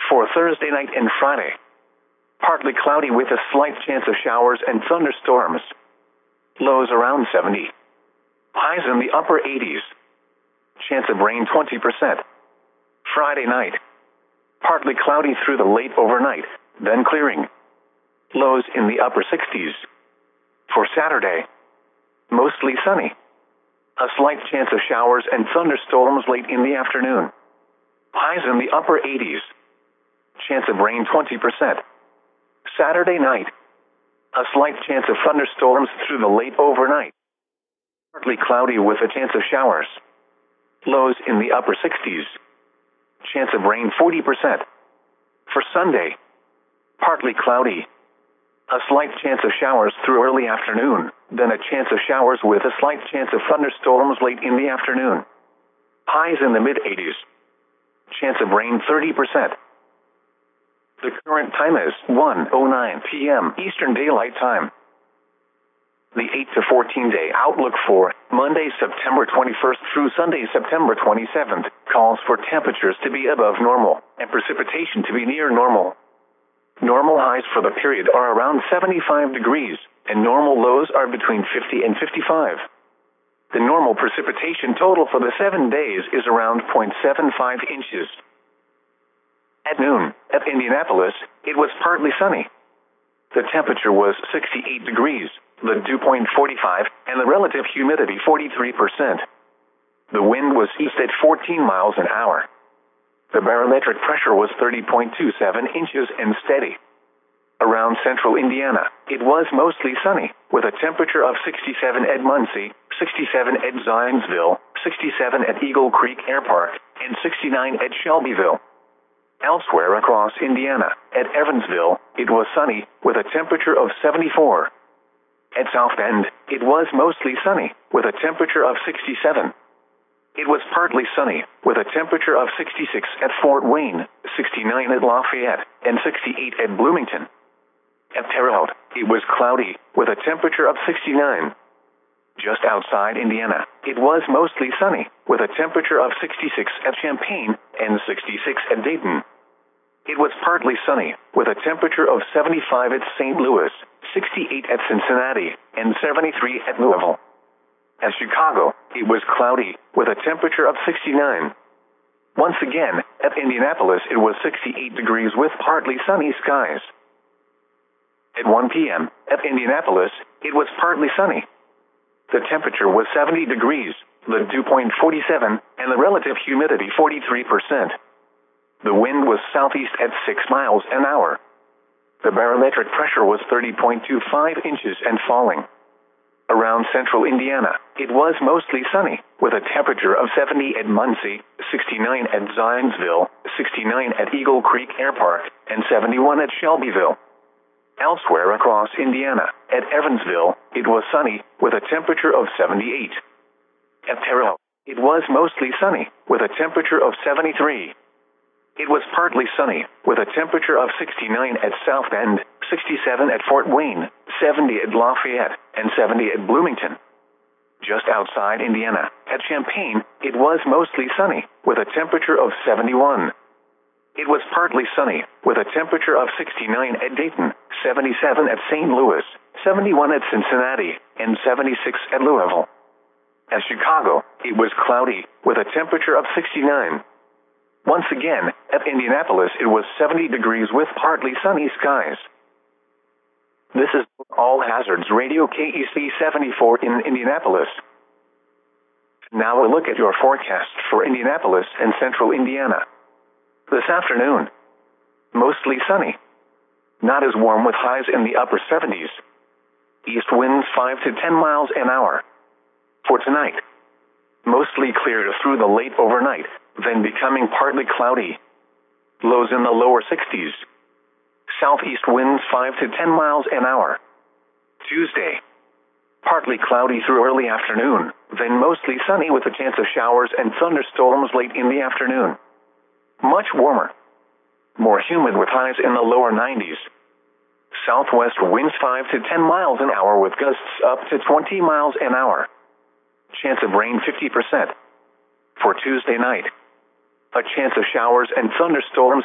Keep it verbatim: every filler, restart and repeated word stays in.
For Thursday night and Friday, partly cloudy with a slight chance of showers and thunderstorms. Lows around seventy. Highs in the upper eighties. Chance of rain twenty percent. Friday night, partly cloudy through the late overnight, then clearing. Lows in the upper sixties. For Saturday, mostly sunny. A slight chance of showers and thunderstorms late in the afternoon. Highs in the upper eighties. Chance of rain twenty percent. Saturday night, a slight chance of thunderstorms through the late overnight. Partly cloudy with a chance of showers. Lows in the upper sixties. Chance of rain forty percent. For Sunday, partly cloudy. A slight chance of showers through early afternoon, then a chance of showers with a slight chance of thunderstorms late in the afternoon. Highs in the mid-eighties. Chance of rain thirty percent. The current time is one oh nine p m Eastern Daylight Time. The eight to fourteen day outlook for Monday, September twenty-first through Sunday, September twenty-seventh, calls for temperatures to be above normal and precipitation to be near normal. Normal highs for the period are around seventy-five degrees, and normal lows are between fifty and fifty-five. The normal precipitation total for the seven days is around zero point seven five inches. At noon, at Indianapolis, it was partly sunny. The temperature was sixty-eight degrees, the dew point forty-five, and the relative humidity forty-three percent. The wind was east at fourteen miles an hour. The barometric pressure was thirty point two seven inches and steady. Around central Indiana, it was mostly sunny, with a temperature of sixty-seven at Muncie, sixty-seven at Zionsville, sixty-seven at Eagle Creek Air Park, and sixty-nine at Shelbyville. Elsewhere across Indiana, at Evansville, it was sunny, with a temperature of seventy-four. At South Bend, it was mostly sunny, with a temperature of sixty-seven. It was partly sunny, with a temperature of sixty-six at Fort Wayne, sixty-nine at Lafayette, and sixty-eight at Bloomington. At Terre Haute, it was cloudy, with a temperature of sixty-nine. Just outside Indiana, it was mostly sunny, with a temperature of sixty-six at Champaign and sixty-six at Dayton. It was partly sunny, with a temperature of seventy-five at Saint Louis, sixty-eight at Cincinnati, and seventy-three at Louisville. At Chicago, it was cloudy, with a temperature of sixty-nine. Once again, at Indianapolis it was sixty-eight degrees with partly sunny skies. At one p m, at Indianapolis, it was partly sunny. The temperature was seventy degrees, the dew point forty-seven, and the relative humidity forty-three percent. The wind was southeast at six miles an hour. The barometric pressure was thirty point two five inches and falling. Around central Indiana, it was mostly sunny, with a temperature of seventy at Muncie, sixty-nine at Zionsville, sixty-nine at Eagle Creek Air Park, and seventy-one at Shelbyville. Elsewhere across Indiana, at Evansville, it was sunny, with a temperature of seventy-eight. At Terre Haute, it was mostly sunny, with a temperature of seventy-three. It was partly sunny, with a temperature of sixty-nine at South Bend, sixty-seven at Fort Wayne, seventy at Lafayette, and seventy at Bloomington. Just outside Indiana, at Champaign, it was mostly sunny, with a temperature of seventy-one. It was partly sunny, with a temperature of sixty-nine at Dayton, seventy-seven at Saint Louis, seventy-one at Cincinnati, and seventy-six at Louisville. At Chicago, it was cloudy, with a temperature of sixty-nine. Once again, at Indianapolis it was seventy degrees with partly sunny skies. This is All Hazards Radio K E C seventy-four in Indianapolis. Now a look at your forecast for Indianapolis and central Indiana. This afternoon, mostly sunny. Not as warm with highs in the upper seventies. East winds five to ten miles an hour. For tonight, mostly clear through the late overnight, then becoming partly cloudy. Lows in the lower sixties. Southeast winds five to ten miles an hour. Tuesday, partly cloudy through early afternoon, then mostly sunny with a chance of showers and thunderstorms late in the afternoon. Much warmer. More humid with highs in the lower nineties. Southwest winds five to ten miles an hour with gusts up to twenty miles an hour. Chance of rain fifty percent. For Tuesday night, a chance of showers and thunderstorms